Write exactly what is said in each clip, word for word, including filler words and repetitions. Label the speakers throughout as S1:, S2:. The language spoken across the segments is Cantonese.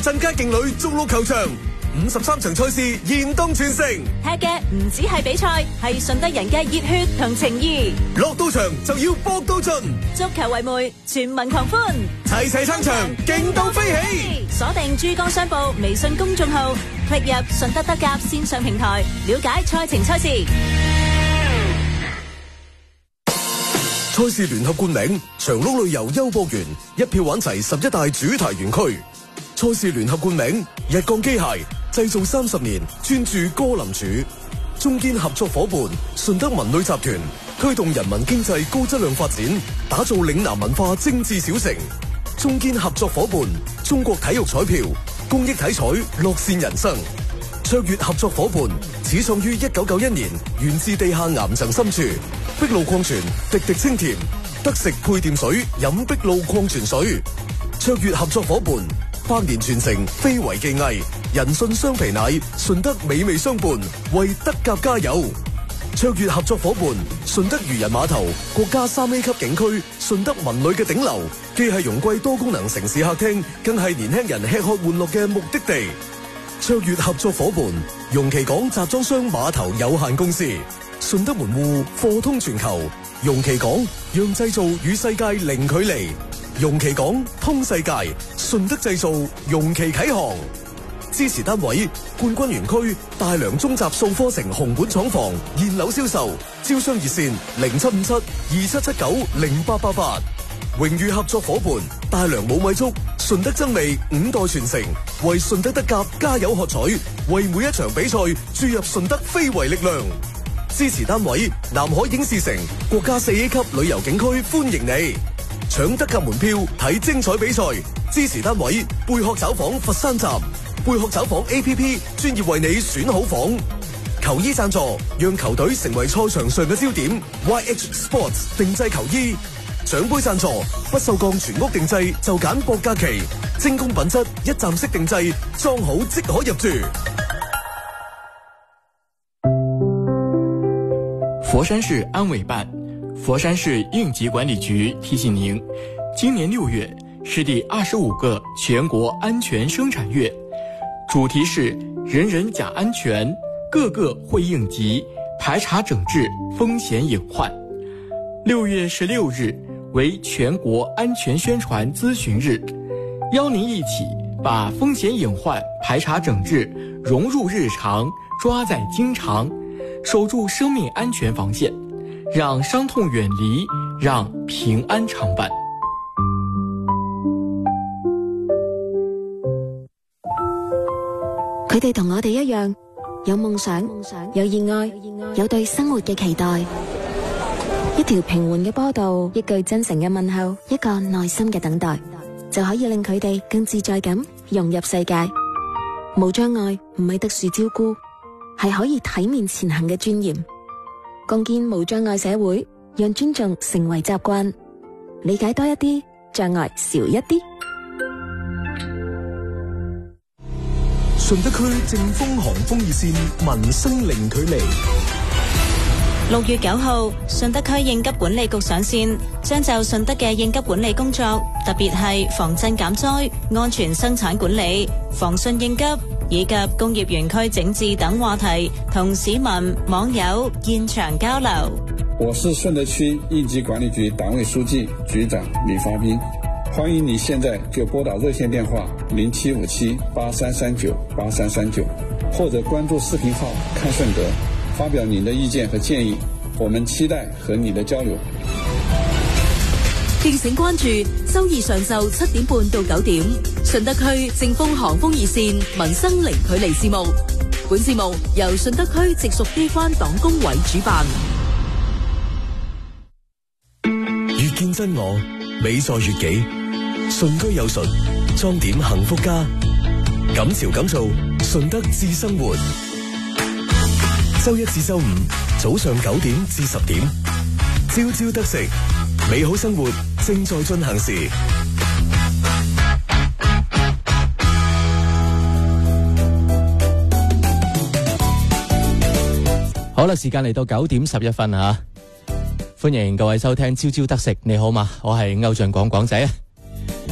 S1: 鎮街勁旅逐鹿球場，五十三場賽事現當全城。
S2: 踢嘅唔止係比賽，係順德人嘅熱血同情義。
S1: 落到場就要搏到盡，
S2: 足球為媒，全民狂歡，
S1: 齊齊撐場，勁到飛起。
S2: 鎖定珠江商報微信公眾號，click入順德德甲線上平台，了解賽程賽事。
S1: 賽事聯合冠名長鹿旅遊優博園，一票玩齊十一大主題園區。賽事聯合冠名日鋼機械，製造三十年，專注歌林柱。中堅合作伙伴順德文旅集團，推動人民經濟高質量發展，打造嶺南文化精緻小城。中堅合作伙伴中國體育彩票，公益體彩，樂善人生。卓越合作伙伴始創於一九九一年，源自地下岩層深處。碧露礦泉，滴滴清甜，得食配電水，飲碧露礦泉水。卓越合作伙伴百年傳承，非遺技藝，人信雙皮奶，順德美味相伴，為德甲加油。卓越合作伙伴順德漁人碼頭，國家三 A 級景區，順德文旅嘅頂流，既係榮貴多功能城市客廳，更係年輕人吃喝玩樂嘅目的地。卓越合作伙伴容其港集裝箱碼頭有限公司，順德門戶貨通全球，容其港讓製造與世界零距離，容其港通世界，順德製造容其啟航。支持單位冠軍園區大良中集數科城紅本廠房現樓銷售，招商熱線零七五七二七七九零八八八。榮譽合作伙伴大良冇米粥，順德增味五代傳承，為順德德甲加油喝彩，為每一場比賽注入順德非遺力量。支持單位南海影視城國家四 A 級旅遊景區歡迎你，搶德甲門票睇精彩比賽。支持單位貝殼找房佛山站，貝殼找房 A P P 專業為你選好房。球衣贊助讓球隊成為賽場上嘅焦點 ，Y H Sports 定製球衣。獎杯贊助不鏽鋼全屋定製就揀博嘉奇，精工品質一站式定製，裝好即可入住。
S3: 佛山市安委办、佛山市应急管理局提醒您，今年六月是第二十五个全国安全生产月，主题是人人讲安全，个个会应急，排查整治风险隐患。六月十六日为全国安全宣传咨询日，邀您一起把风险隐患排查整治融入日常，抓在经常，守住生命安全防线，让伤痛远离，让平安常伴。
S4: 佢哋同我哋一樣，有夢想，有熱愛，有對生活嘅期待。一條平緩嘅波道，一句真誠嘅問候，一個耐心嘅等待，就可以令佢哋更自在咁融入世界。無障礙唔係特殊照顧，係可以體面前行嘅尊嚴。共建無障礙社會，讓尊重成為習慣，理解多一啲，障礙少一啲。
S1: 順德區正風航風熱線，民生零距離。
S2: 六月九號，順德區應急管理局上線，將就順德嘅應急管理工作，特別係防震減災、安全生產管理、防汛應急以及工業園區整治等話題，同市民網友現場交流。
S5: 我是順德區應急管理局黨委書記、局長李發斌，歡迎你現在就撥打熱線電話零七五七八三三九八三三九，或者關注視頻號看順德，發表您的意見和建議，我們期待和你的交流。
S6: 敬請關注周二上晝七點半到九點，順德區正風航風熱線民生零距離節目。本節目由順德區直屬機關黨工委主辦。
S1: 越見真我，美在越己。順居有順，裝點幸福家。感潮感做，順德智生活。周一至周五早上九點至十點，朝朝得食，美好生活正在進行時。
S7: 好啦，時間嚟到九點十一分啊！歡迎各位收聽朝朝得食，你好嘛？我係歐俊廣廣仔啊！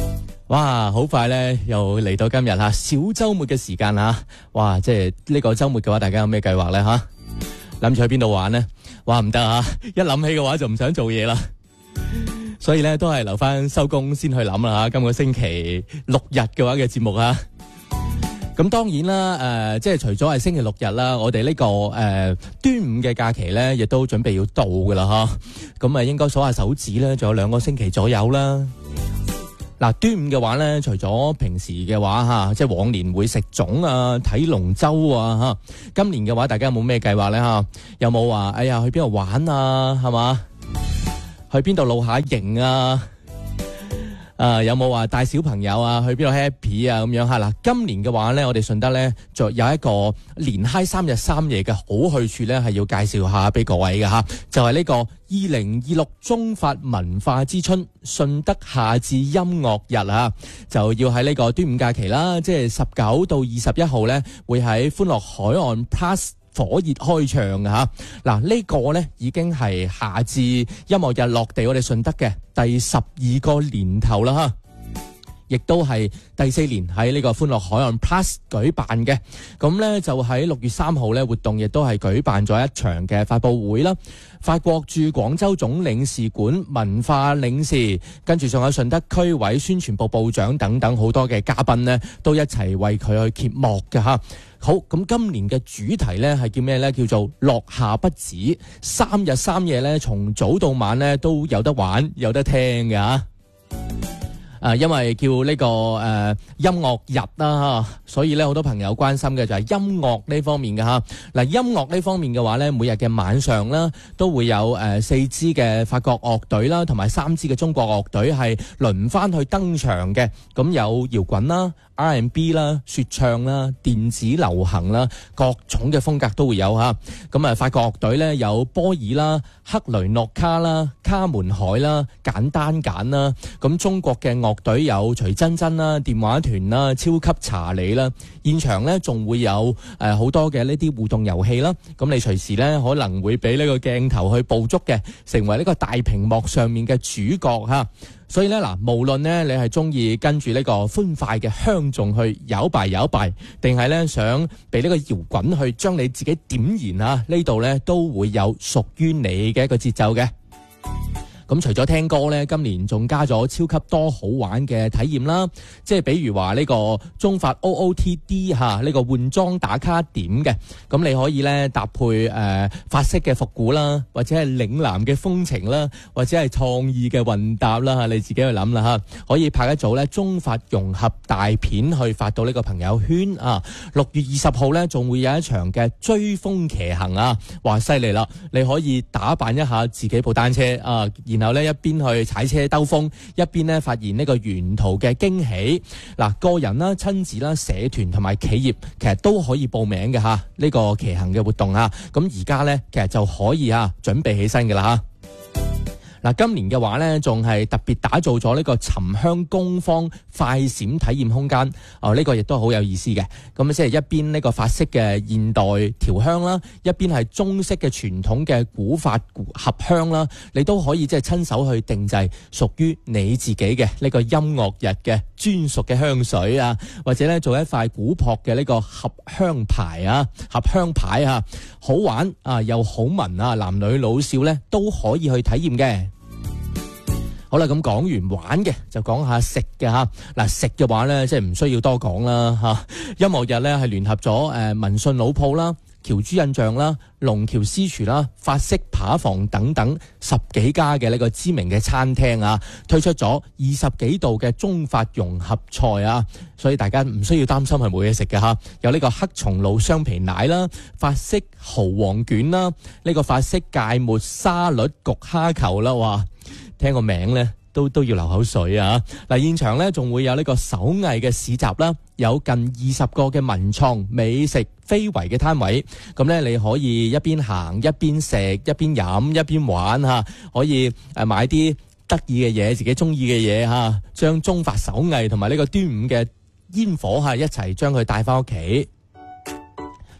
S7: 哇，好快咧，又嚟到今日吓小周末嘅時間吓，哇，即係呢個周末嘅話，大家有咩計劃咧吓？諗住去邊度玩呢？哇，唔得啊！一諗起嘅話就唔想做嘢啦，所以咧都係留翻收工先去諗啦吓。今個星期六日嘅話嘅節目啊，咁當然啦，誒、呃，即係除咗係星期六日啦，我哋呢、這個誒、呃、端午嘅假期咧，亦都準備要到噶啦吓。咁啊，應該數下手指咧，仲有兩個星期左右啦。嗱，端午嘅話咧，除咗平時嘅話吓，即係往年會食粽啊、睇龍舟啊吓，今年嘅話，大家有冇咩計劃咧吓？有冇話哎呀去邊度玩啊？係嘛？去邊度露下營啊？啊，有冇話帶小朋友啊去邊度 happy 啊咁樣吓？嗱，今年嘅話咧，我哋順德咧就有一個連嗨三日三夜嘅好去處咧，係要介紹下俾各位嘅吓，就係呢個二零二六中法文化之春順德夏至音樂日啊，就要喺呢個端午假期啦，即係十九到二十一號咧，會喺歡樂海岸 Plus 火熱開唱嘅吓。嗱，呢個咧已經係夏至音樂日落地我哋順德嘅第十二個年頭啦吓，亦都係第四年喺呢個歡樂海岸 Plus 舉辦嘅。咁咧就喺六月三號咧，活動亦都係舉辦咗一場嘅發佈會啦。法國駐廣州總領事館文化領事，跟住仲有順德區委宣傳部部長等等好多嘅嘉賓呢，都一齊為佢去揭幕嘅吓。好，咁今年嘅主題呢係叫咩呢？叫做樂下不止，三日三夜呢，從早到晚呢都有得玩，有得聽嘅吓。誒、呃，因為叫呢、這個誒、呃、音樂日啦吓，所以咧好多朋友關心嘅就係音樂呢方面嘅吓。嗱，音樂呢方面嘅話咧，每日嘅晚上啦，都會有誒、呃、四支嘅法國樂隊啦，同埋三支嘅中國樂隊係輪番去登場嘅。咁有搖滾啦、R and B 啦、說唱啦、電子流行啦，各種嘅風格都會有吓。咁啊，法國樂隊咧有波爾啦、克雷諾卡啦、卡門海啦、簡單簡啦。咁中國嘅樂隊有徐真真啦、電話團啦、超級查理啦。現場咧仲會有誒好、呃、多嘅呢啲互動遊戲啦。咁你隨時咧可能會俾呢個鏡頭去捕捉嘅，成為呢個大屏幕上面嘅主角吓。所以咧嗱，無論咧你係中意跟住呢個歡快嘅香頌去搖擺搖擺，定係咧想俾呢個搖滾去將你自己點燃啊，呢度咧都會有屬於你嘅一個節奏嘅。咁除咗聽歌咧，今年仲加咗超級多好玩嘅體驗啦，即係比如話呢個中法 O O T D 吓，呢個換裝打卡點嘅，咁你可以咧搭配誒、呃、法式嘅復古啦，或者係嶺南嘅風情啦，或者係創意嘅混搭啦吓，你自己去諗啦吓，可以拍一組咧中法融合大片去發到呢個朋友圈啊。六月二十號咧仲會有一場嘅追風騎行啊，哇犀利啦！你可以打扮一下自己部單車啊，然後咧一邊去踩車兜風，一邊咧發現呢個沿途嘅驚喜。嗱，個人啦、親子啦、社團同埋企業，其實都可以報名嘅吓，呢個騎行嘅活動啊。咁而家咧，其實就可以啊，準備起身嘅啦吓。嗱，今年嘅話咧，仲係特別打造咗呢個沉香工坊快閃體驗空間。哦，呢、這個亦都好有意思嘅。咁即係一邊呢個法式嘅現代調香啦，一邊係中式嘅傳統嘅古法合香啦，你都可以即係親手去定製屬於你自己嘅呢個音樂日嘅專屬嘅香水啊，或者咧做一塊古樸嘅呢個合香牌啊，合香牌啊，好玩啊又好聞啊，男女老少咧都可以去體驗嘅。好啦，咁講完玩嘅，就講下食嘅吓。嗱，食嘅話咧，即係唔需要多講啦吓。音樂日咧係聯合咗誒文信老鋪啦、喬珠印象啦、龍橋私廚啦、法式扒房等等十幾家嘅呢個知名嘅餐廳啊，推出咗二十幾道嘅中法融合菜啊，所以大家唔需要擔心係冇嘢食嘅吓。有呢個黑松露雙皮奶啦、法式蠔皇卷啦、呢個法式芥末沙律焗蝦球啦，哇！聽個名咧，都都要流口水啊！嗱，現場咧仲會有呢個手藝嘅市集啦，有近二十個嘅文創美食非遺嘅攤位，咁咧你可以一邊行一邊食一邊飲一邊玩吓，可以誒買啲得意嘅嘢，自己中意嘅嘢吓，將中法手藝同埋呢個端午嘅煙火吓一齊將佢帶翻屋企。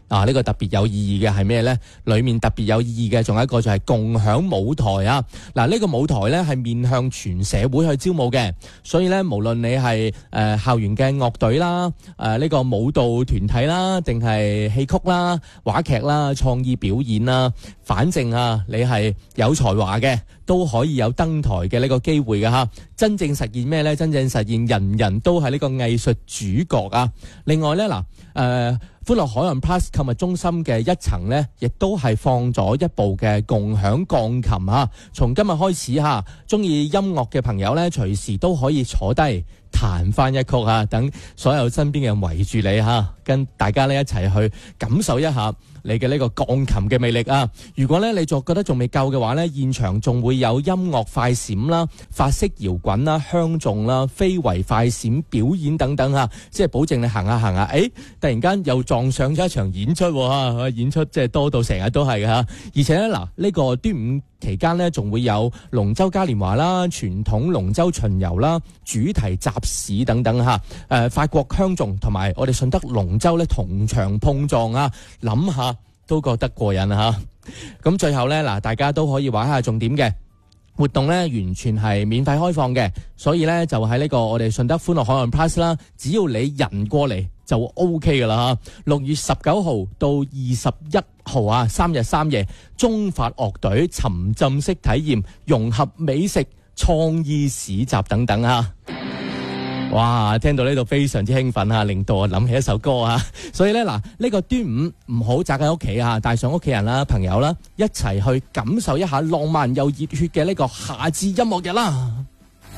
S7: 啊！呢、這個特別有意義嘅係咩呢？裏面特別有意義嘅，仲有一個就係共享舞台啊！嗱，呢個舞台呢係面向全社會去招募嘅，所以呢，無論你係誒、呃、校園嘅樂隊啦、誒、呃、呢、這個舞蹈團體啦，定係戲曲啦、話劇啦、創意表演啦，反正啊，你係有才華嘅，都可以有登台嘅呢個機會嘅吓。真正實現咩呢？真正實現人人都係呢個藝術主角啊！另外呢，嗱、呃，誒。歡樂海岸 Plus 購物中心嘅一層呢，亦都係放咗一部嘅共享鋼琴啊！從今日開始吓，中意音樂嘅朋友呢，隨時都可以坐低彈翻一曲啊！等所有身邊嘅人圍住你吓，跟大家呢一齊去感受一下你嘅呢個鋼琴嘅魅力啊！如果呢你仲覺得仲未夠嘅話呢，現場仲會有音樂快閃啦、法式搖滾啦、香頌啦、非遺快閃表演等等啊！即係保證你行下行下，誒，突然間又撞上咗一場演出吓，演出即係多到成日都係嘅吓，而且咧嗱，呢個端午期間呢，仲會有龍舟嘉年華啦、傳統龍舟巡遊啦、主題集市等等吓，誒，法國香頌同埋我哋順德龍舟咧同場碰撞啊，諗下都覺得過癮啊吓。咁最後呢，嗱，大家都可以話下重點嘅活動呢，完全係免費開放嘅，所以呢，就喺呢個我哋順德歡樂海岸 Plus 啦，只要你人過嚟就 OK 噶啦吓。六月十九號到二十一號啊，三日三夜，中法樂隊沉浸式體驗，融合美食、創意市集等等啊！哇，聽到呢度非常之興奮啊，令到我諗起一首歌啊！所以呢，嗱，呢個端午唔好宅喺屋企啊，帶上屋企人啦、朋友啦，一齊去感受一下浪漫又熱血嘅呢個夏至音樂日啦！